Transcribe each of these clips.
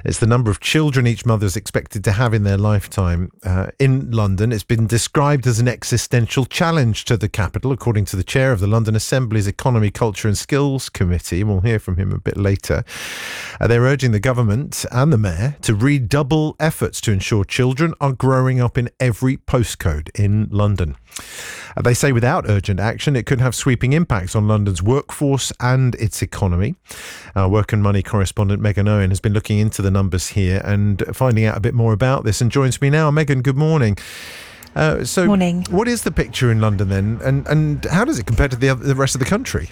It's the number of children each mother is expected to have in their lifetime. In London, it's been described as an existential challenge to the capital, according to the chair of the London Assembly's Economy, Culture and Skills Committee. We'll hear from him a bit later. They're urging the government and the mayor to redouble efforts to ensure children are growing up in every postcode in London. They say without urgent action, it could have sweeping impacts on London's workforce and its economy. Our Work and Money correspondent Megan Owen has been looking into the numbers here and finding out a bit more about this and joins me now. Megan, good morning. Morning. What is the picture in London then, and how does it compare to the rest of the country?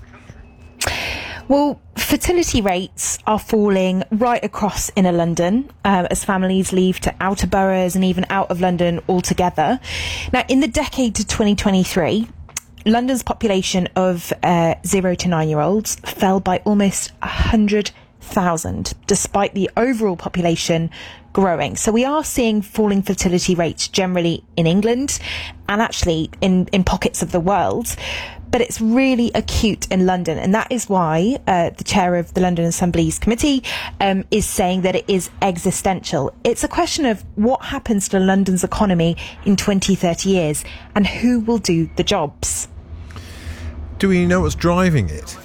Well, fertility rates are falling right across inner London as families leave to outer boroughs and even out of London altogether. Now, in the decade to 2023, London's population of 0 to 9-year-olds fell by almost 100,000, despite the overall population growing. So we are seeing falling fertility rates generally in England and actually in pockets of the world. But it's really acute in London, and that is why the chair of the London Assembly's committee is saying that it is existential. It's a question of what happens to London's economy in 20, 30 years and who will do the jobs. Do we know what's driving it?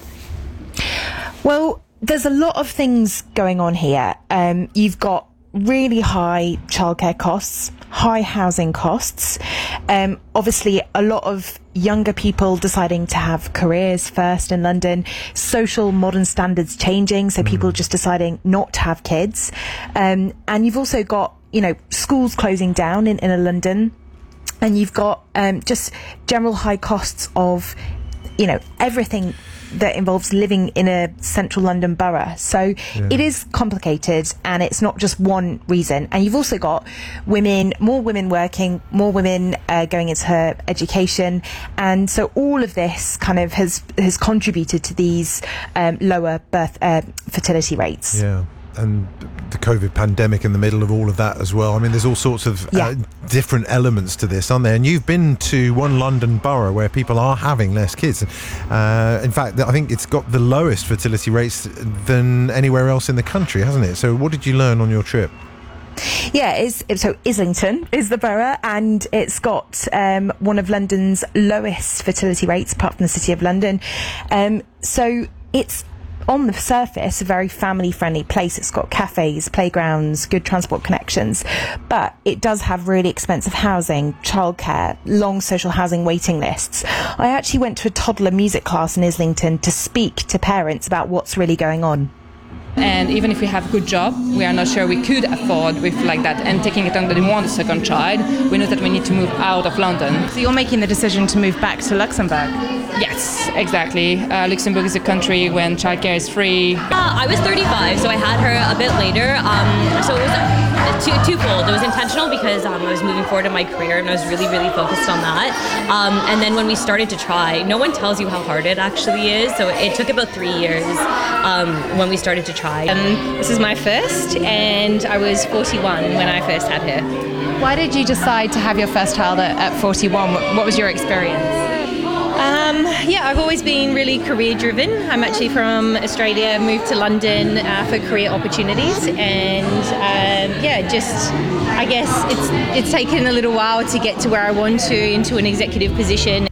Well, there's a lot of things going on here. You've got really high childcare costs, high housing costs, obviously a lot of younger people deciding to have careers first in London, social modern standards changing, so people just deciding not to have kids, and you've also got, schools closing down in inner London, and you've got just general high costs of everything that involves living in a central London borough. So It is complicated, and it's not just one reason. And you've also got more women working, more women going into her education. And so all of this kind of has contributed to these lower fertility rates. Yeah. And the COVID pandemic in the middle of all of that as well. I mean, there's all sorts of different elements to this, aren't there? And you've been to one London borough where people are having less kids. In fact, I think it's got the lowest fertility rates than anywhere else in the country, hasn't it? So what did you learn on your trip? Yeah, so Islington is the borough, and it's got one of London's lowest fertility rates, apart from the City of London. So it's, on the surface, a very family-friendly place. It's got cafes, playgrounds, good transport connections, but it does have really expensive housing, childcare, long social housing waiting lists. I actually went to a toddler music class in Islington to speak to parents about what's really going on. And even if we have a good job, we are not sure we could afford with like that, and taking it on that we want a second child, we know that we need to move out of London. So you're making the decision to move back to Luxembourg? Yes, exactly. Luxembourg is a country when childcare is free. I was 35, so I had her a bit later. So it was twofold. It was intentional because I was moving forward in my career and I was really, really focused on that. And then when we started to try, no one tells you how hard it actually is. So it took about 3 years when we started to try. This is my first, and I was 41 when I first had her. Why did you decide to have your first child at 41? What was your experience? I've always been really career driven. I'm actually from Australia, moved to London for career opportunities, and I guess it's taken a little while to get to where I want to, into an executive position.